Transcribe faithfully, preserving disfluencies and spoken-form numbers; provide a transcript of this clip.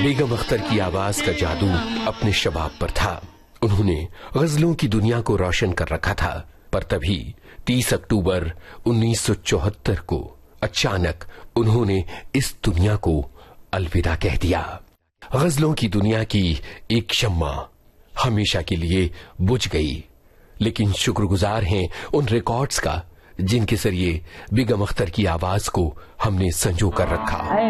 बेगम अख्तर की आवाज का जादू अपने शबाब पर था। उन्होंने गजलों की दुनिया को रोशन कर रखा था। पर तभी तीस अक्टूबर उन्नीस सौ चौहत्तर को अचानक उन्होंने इस दुनिया को अलविदा कह दिया। गजलों की दुनिया की एक शम्मा हमेशा के लिए बुझ गई। लेकिन शुक्रगुजार हैं उन रिकॉर्ड्स का जिनके जरिए बेगम अख्तर की आवाज को हमने संजो कर रखा।